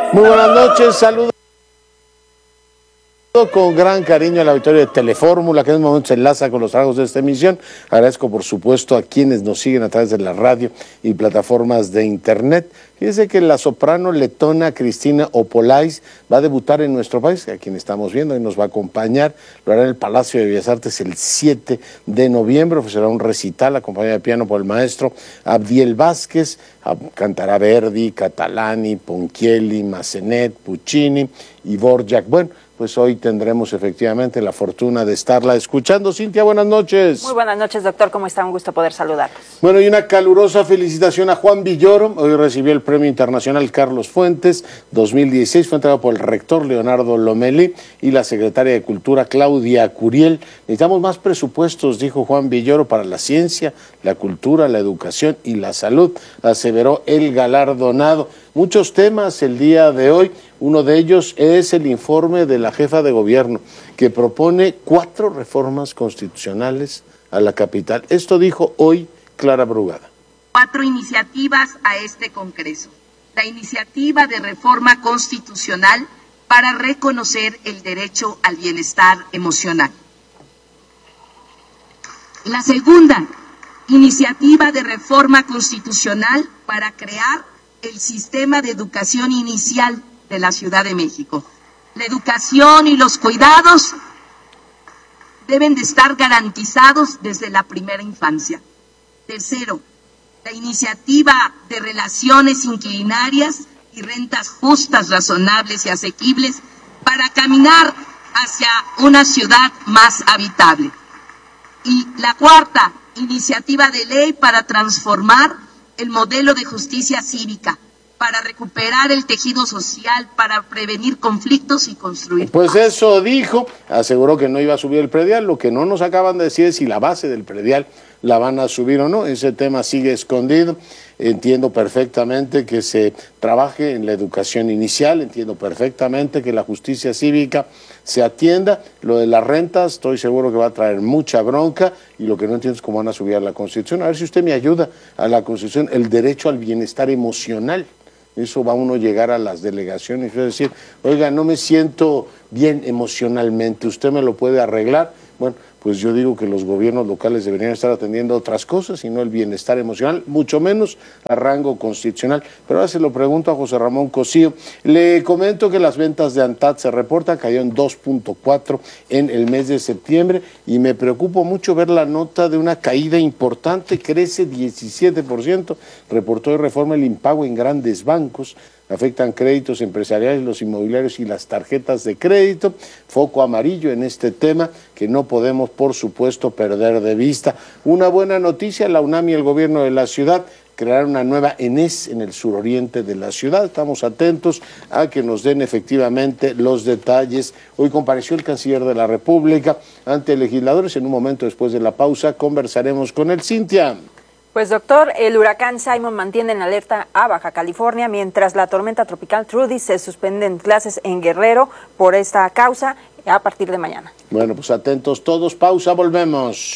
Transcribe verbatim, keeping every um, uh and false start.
Muy buenas noches, saludos con gran cariño al auditorio de Telefórmula, que en este momento se enlaza con los trabajos de esta emisión. Agradezco, por supuesto, a quienes nos siguen a través de la radio y plataformas de internet. Fíjense que la soprano letona Cristina Opolais va a debutar en nuestro país, a quien estamos viendo, y nos va a acompañar. Lo hará en el Palacio de Bellas Artes el siete de noviembre, ofrecerá un recital acompañado de piano por el maestro Abdiel Vázquez. Cantará Verdi, Catalani, Ponchielli, Massenet, Puccini y Dvorak. Bueno, pues hoy tendremos efectivamente la fortuna de estarla escuchando. Cintia, buenas noches. Muy buenas noches, doctor. ¿Cómo está? Un gusto poder saludarlos. Bueno, y una calurosa felicitación a Juan Villoro. Hoy recibió el Premio Internacional Carlos Fuentes dos mil dieciséis. Fue entregado por el rector Leonardo Lomelí y la secretaria de Cultura Claudia Curiel. Necesitamos más presupuestos, dijo Juan Villoro, para la ciencia, la cultura, la educación y la salud, aseveró el galardonado. Muchos temas el día de hoy. Uno de ellos es el informe de la jefa de gobierno, que propone cuatro reformas constitucionales a la capital. Esto dijo hoy Clara Brugada. Cuatro iniciativas a este Congreso. La iniciativa de reforma constitucional para reconocer el derecho al bienestar emocional. La segunda, iniciativa de reforma constitucional para crear el sistema de educación inicial de la Ciudad de México. La educación y los cuidados deben de estar garantizados desde la primera infancia. Tercero, la iniciativa de relaciones inquilinaриas y rentas justas, razonables y asequibles para caminar hacia una ciudad más habitable. Y la cuarta, iniciativa de ley para transformar el modelo de justicia cívica, para recuperar el tejido social, para prevenir conflictos y construir Pues paz. eso dijo, aseguró que no iba a subir el predial. Lo que no nos acaban de decir es si la base del predial la van a subir o no. Ese tema sigue escondido. Entiendo perfectamente que se trabaje en la educación inicial, entiendo perfectamente que la justicia cívica se atienda. Lo de las rentas estoy seguro que va a traer mucha bronca, y lo que no entiendo es cómo van a subir a la Constitución. A ver si usted me ayuda a la Constitución, el derecho al bienestar emocional. Eso va uno a llegar a las delegaciones y decir, oiga, no me siento bien emocionalmente, ¿usted me lo puede arreglar? Bueno, pues yo digo que los gobiernos locales deberían estar atendiendo otras cosas y no el bienestar emocional, mucho menos a rango constitucional. Pero ahora se lo pregunto a José Ramón Cosío. Le comento que las ventas de ANTAD se reportan, cayó en dos punto cuatro en el mes de septiembre, y me preocupa mucho ver la nota de una caída importante, crece diecisiete por ciento, reportó de Reforma el impago en grandes bancos. Afectan créditos empresariales, los inmobiliarios y las tarjetas de crédito. Foco amarillo en este tema que no podemos, por supuesto, perder de vista. Una buena noticia, la UNAM y el gobierno de la ciudad crearon una nueva ENES en el suroriente de la ciudad. Estamos atentos a que nos den efectivamente los detalles. Hoy compareció el canciller de la República ante legisladores. En un momento después de la pausa conversaremos con él. Cintia. Pues doctor, el huracán Simon mantiene en alerta a Baja California, mientras la tormenta tropical Trudy se suspenden clases en Guerrero por esta causa a partir de mañana. Bueno, pues atentos todos, pausa, volvemos.